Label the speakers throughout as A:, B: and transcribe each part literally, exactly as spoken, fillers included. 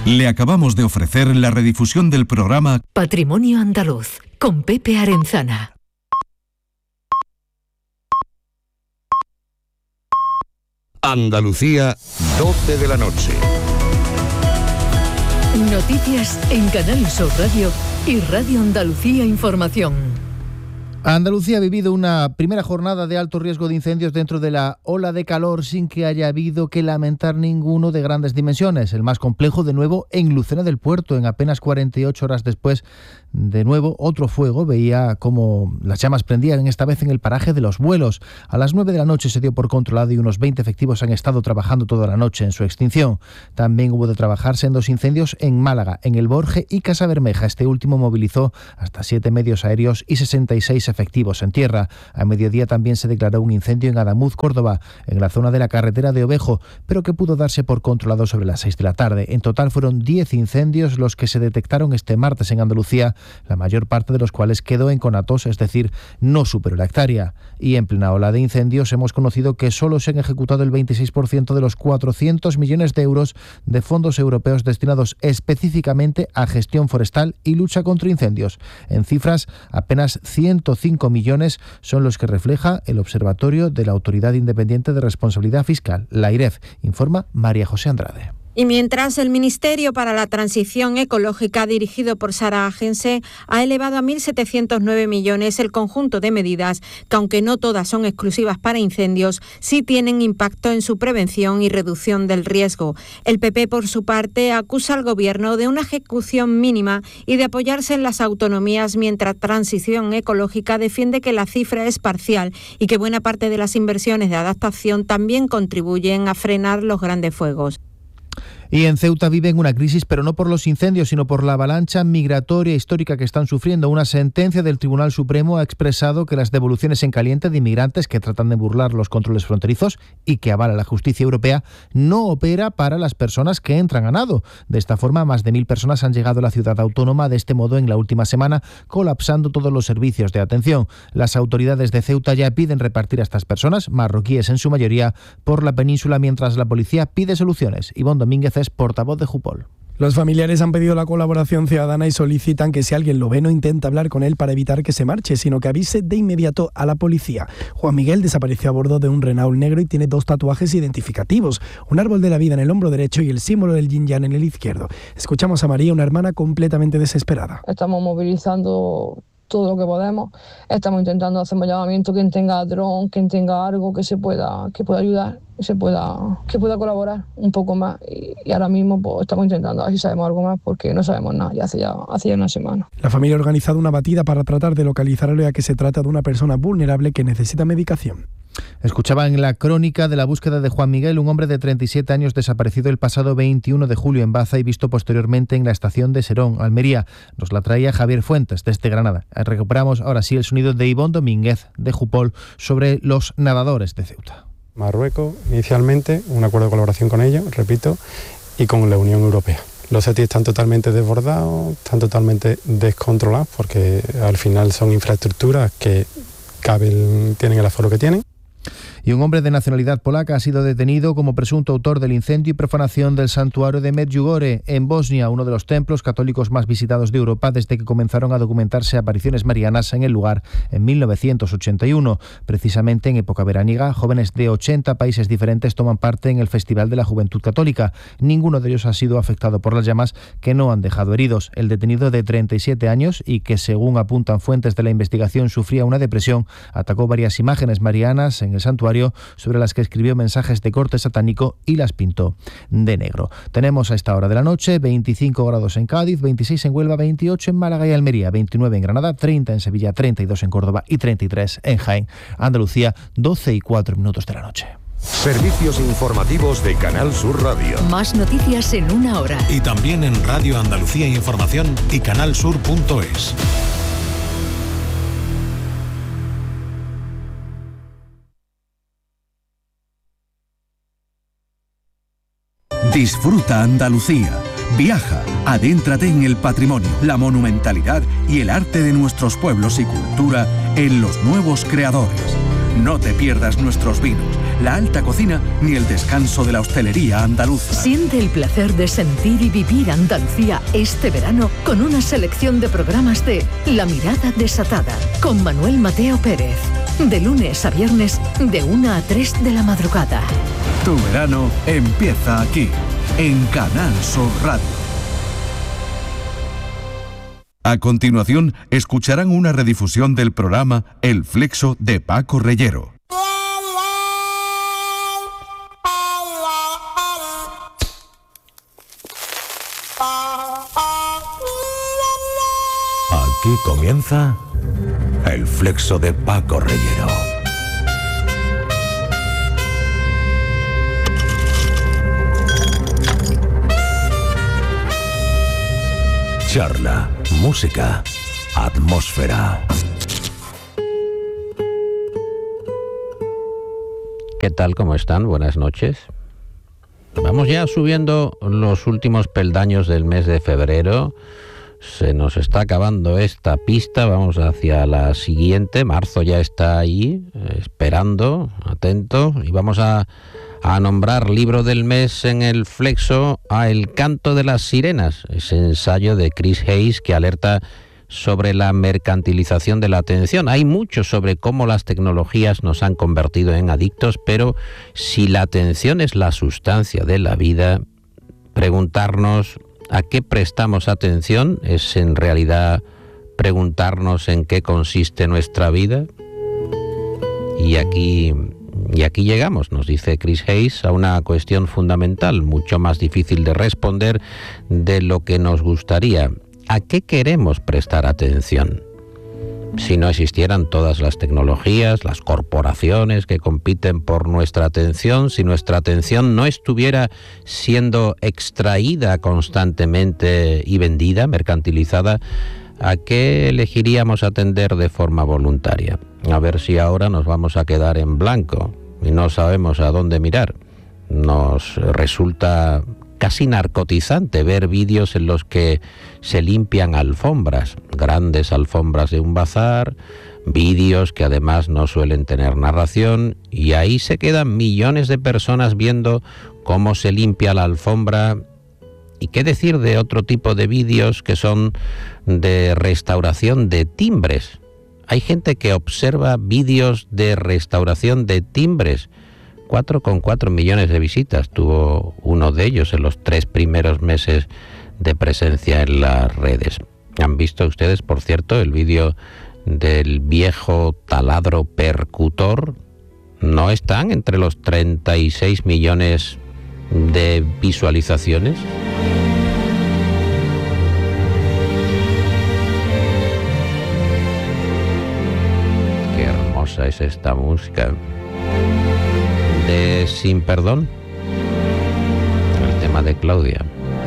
A: Le acabamos de ofrecer la redifusión del programa
B: Patrimonio Andaluz, con Pepe Arenzana.
C: Andalucía, doce de la noche.
B: Noticias en Canal Sur Radio y Radio Andalucía Información.
D: Andalucía ha vivido una primera jornada de alto riesgo de incendios dentro de la ola de calor sin que haya habido que lamentar ninguno de grandes dimensiones. El más complejo, de nuevo, en Lucena del Puerto. En apenas cuarenta y ocho horas después, de nuevo, otro fuego. Veía cómo las llamas prendían, esta vez en el paraje de Los Buelos. A las nueve de la noche se dio por controlado y unos veinte efectivos han estado trabajando toda la noche en su extinción. También hubo de trabajarse en dos incendios en Málaga, en El Borje y Casa Bermeja. Este último movilizó hasta siete medios aéreos y sesenta y seis efectivos en tierra. A mediodía también se declaró un incendio en Adamuz, Córdoba, en la zona de la carretera de Ovejo, pero que pudo darse por controlado sobre las seis de la tarde. En total fueron diez incendios los que se detectaron este martes en Andalucía, la mayor parte de los cuales quedó en conatos, es decir, no superó la hectárea. Y en plena ola de incendios hemos conocido que solo se han ejecutado el veintiséis por ciento de los cuatrocientos millones de euros de fondos europeos destinados específicamente a gestión forestal y lucha contra incendios. En cifras, apenas ciento cinco millones son los que refleja el Observatorio de la Autoridad Independiente de Responsabilidad Fiscal, la AIREF, informa María José Andrade.
E: Y mientras el Ministerio para la Transición Ecológica, dirigido por Sara Agense, ha elevado a mil setecientos nueve millones el conjunto de medidas que, aunque no todas son exclusivas para incendios, sí tienen impacto en su prevención y reducción del riesgo. El P P, por su parte, acusa al Gobierno de una ejecución mínima y de apoyarse en las autonomías, mientras Transición Ecológica defiende que la cifra es parcial y que buena parte de las inversiones de adaptación también contribuyen a frenar los grandes fuegos.
D: Y en Ceuta viven una crisis, pero no por los incendios, sino por la avalancha migratoria histórica que están sufriendo. Una sentencia del Tribunal Supremo ha expresado que las devoluciones en caliente de inmigrantes que tratan de burlar los controles fronterizos y que avala la justicia europea no opera para las personas que entran a nado. De esta forma, más de mil personas han llegado a la ciudad autónoma de este modo en la última semana, colapsando todos los servicios de atención. Las autoridades de Ceuta ya piden repartir a estas personas, marroquíes en su mayoría, por la península, mientras la policía pide soluciones. Ivonne Domínguez es portavoz de Jupol.
F: Los familiares han pedido la colaboración ciudadana y solicitan que si alguien lo ve no intente hablar con él para evitar que se marche, sino que avise de inmediato a la policía. Juan Miguel desapareció a bordo de un Renault negro y tiene dos tatuajes identificativos, un árbol de la vida en el hombro derecho y el símbolo del yin yang en el izquierdo. Escuchamos a María, una hermana completamente desesperada.
G: Estamos movilizando todo lo que podemos, estamos intentando hacer un llamamiento, quien tenga dron, quien tenga algo que se pueda, que pueda ayudar, que se pueda, que pueda colaborar un poco más, y, y ahora mismo pues estamos intentando a ver si sabemos algo más, porque no sabemos nada, ya hace ya, hace ya una semana.
F: La familia ha organizado una batida para tratar de localizarlo, ya que se trata de una persona vulnerable que necesita medicación.
D: Escuchaba en la crónica de la búsqueda de Juan Miguel, un hombre de treinta y siete años desaparecido el pasado veintiuno de julio en Baza y visto posteriormente en la estación de Serón, Almería. Nos la traía Javier Fuentes desde Granada. Recuperamos ahora sí el sonido de Ivonne Domínguez de Jupol sobre los nadadores de Ceuta.
H: Marruecos, inicialmente, un acuerdo de colaboración con ellos, repito, y con la Unión Europea. Los C E T I están totalmente desbordados, están totalmente descontrolados, porque al final son infraestructuras que caben, tienen el aforo que tienen.
D: Y un hombre de nacionalidad polaca ha sido detenido como presunto autor del incendio y profanación del santuario de Medjugorje en Bosnia, uno de los templos católicos más visitados de Europa desde que comenzaron a documentarse apariciones marianas en el lugar en mil novecientos ochenta y uno. Precisamente en época veraniega, jóvenes de ochenta países diferentes toman parte en el Festival de la Juventud Católica. Ninguno de ellos ha sido afectado por las llamas, que no han dejado heridos. El detenido, de treinta y siete años y que, según apuntan fuentes de la investigación, sufría una depresión, atacó varias imágenes marianas en el santuario, sobre las que escribió mensajes de corte satánico y las pintó de negro. Tenemos a esta hora de la noche veinticinco grados en Cádiz, veintiséis en Huelva, veintiocho en Málaga y Almería, veintinueve en Granada, treinta en Sevilla, treinta y dos en Córdoba y treinta y tres en Jaén. Andalucía, doce y cuatro minutos de la noche.
C: Servicios informativos de Canal Sur Radio.
B: Más noticias en una hora.
A: Y también en Radio Andalucía Información y canalsur punto es.
I: Disfruta Andalucía. Viaja, adéntrate en el patrimonio, la monumentalidad y el arte de nuestros pueblos y cultura en Los Nuevos Creadores. No te pierdas nuestros vinos, la alta cocina ni el descanso de la hostelería andaluza.
B: Siente el placer de sentir y vivir Andalucía este verano con una selección de programas de La Mirada Desatada con Manuel Mateo Pérez. De lunes a viernes, de una a tres de la madrugada.
I: Tu verano empieza aquí, en Canal Sur Radio. A continuación, escucharán una redifusión del programa El Flexo de Paco Reyero.
C: Aquí comienza El Flexo de Paco Reyero. Charla, música, atmósfera.
J: ¿Qué tal? ¿Cómo están? Buenas noches. Vamos ya subiendo los últimos peldaños del mes de febrero. Se nos está acabando esta pista, vamos hacia la siguiente. Marzo ya está ahí, esperando, atento, y vamos a, a nombrar libro del mes en el Flexo a El canto de las sirenas, ese ensayo de Chris Hayes que alerta sobre la mercantilización de la atención. Hay mucho sobre cómo las tecnologías nos han convertido en adictos, pero si la atención es la sustancia de la vida, preguntarnos ¿a qué prestamos atención? ¿Es en realidad preguntarnos en qué consiste nuestra vida? Y aquí, y aquí llegamos, nos dice Chris Hayes, a una cuestión fundamental, mucho más difícil de responder de lo que nos gustaría. ¿A qué queremos prestar atención? Si no existieran todas las tecnologías, las corporaciones que compiten por nuestra atención, si nuestra atención no estuviera siendo extraída constantemente y vendida, mercantilizada, ¿a qué elegiríamos atender de forma voluntaria? A ver si ahora nos vamos a quedar en blanco y no sabemos a dónde mirar. Nos resulta casi narcotizante ver vídeos en los que se limpian alfombras, grandes alfombras de un bazar, vídeos que además no suelen tener narración, y ahí se quedan millones de personas viendo cómo se limpia la alfombra. ¿Y qué decir de otro tipo de vídeos que son de restauración de timbres? Hay gente que observa vídeos de restauración de timbres. cuatro coma cuatro millones de visitas tuvo uno de ellos en los tres primeros meses de presencia en las redes. ¿Han visto ustedes, por cierto, el vídeo del viejo taladro percutor? ¿No están entre los treinta y seis millones de visualizaciones? Qué hermosa es esta música. De Sin Perdón, el tema de Claudia.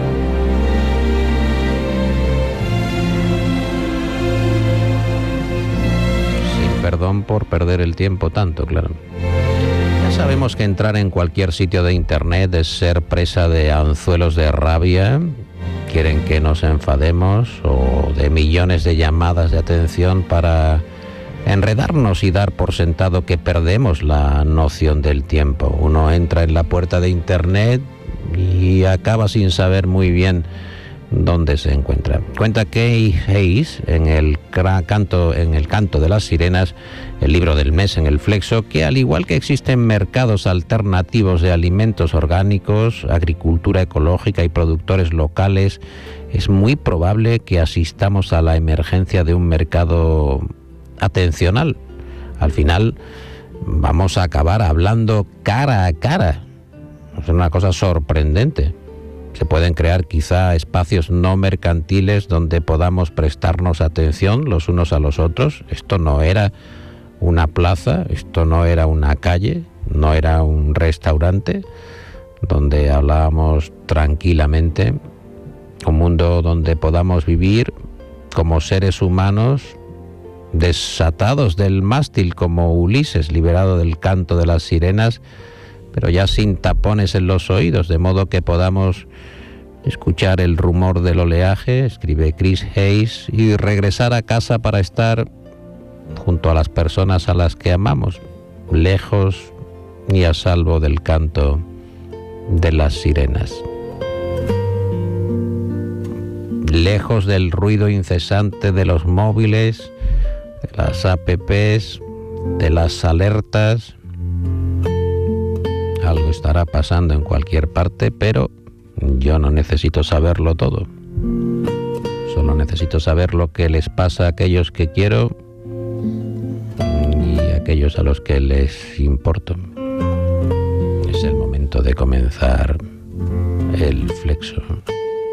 J: Sin perdón por perder el tiempo tanto, claro. Ya sabemos que entrar en cualquier sitio de internet es ser presa de anzuelos de rabia. Quieren que nos enfademos, o de millones de llamadas de atención para enredarnos y dar por sentado que perdemos la noción del tiempo. Uno entra en la puerta de internet y acaba sin saber muy bien dónde se encuentra. Cuenta Kay Hayes en el canto, en el canto de las sirenas, el libro del mes en el Flexo, que al igual que existen mercados alternativos de alimentos orgánicos, agricultura ecológica y productores locales, es muy probable que asistamos a la emergencia de un mercado atencional. Al final vamos a acabar hablando cara a cara. Es una cosa sorprendente. Se pueden crear quizá espacios no mercantiles donde podamos prestarnos atención los unos a los otros. Esto no era una plaza, esto no era una calle, no era un restaurante donde hablábamos tranquilamente. Un mundo donde podamos vivir como seres humanos desatados del mástil como Ulises, liberado del canto de las sirenas, pero ya sin tapones en los oídos, de modo que podamos escuchar el rumor del oleaje, escribe Chris Hayes, y regresar a casa para estar junto a las personas a las que amamos. lejos y a salvo del canto de las sirenas. Lejos del ruido incesante de los móviles, de las apps, de las alertas. Algo estará pasando en cualquier parte, pero yo no necesito saberlo todo. Solo necesito saber lo que les pasa a aquellos que quiero y a aquellos a los que les importo. Es el momento de comenzar el flexo.